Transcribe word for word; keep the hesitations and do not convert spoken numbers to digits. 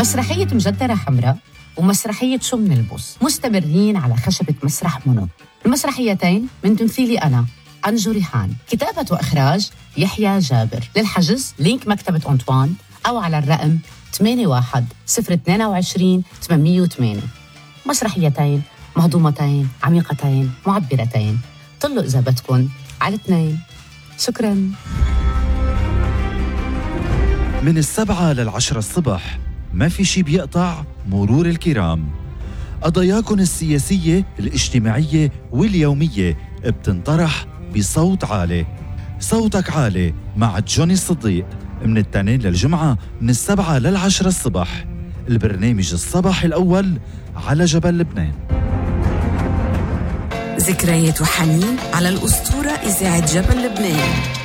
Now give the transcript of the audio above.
مسرحية مجدرة حمراء ومسرحية شو منلبس مستمرين على خشبة مسرح منى. المسرحيتين من تمثيلي أنا أنجو ريحان، كتابة وإخراج يحيى جابر. للحجز لينك مكتبة أنطوان أو على الرقم ثمانية واحد صفر اثنين عشرين ثمانمية وثمانية. مسرحيتين مهضومتين عميقتين معبرتين. طلوا إذا بدكن على اثنين. شكراً. من السبعة للعشرة الصبح ما في شي بيقطع مرور الكرام. قضاياكن السياسية الاجتماعية واليومية بتنطرح بصوت عالي. صوتك عالي مع جوني الصديق من التنين للجمعة من السبعة للعشرة الصبح. البرنامج الصباح الأول على جبل لبنان. ذكريات وحنين على الأسطورة إذاعة جبل لبنان.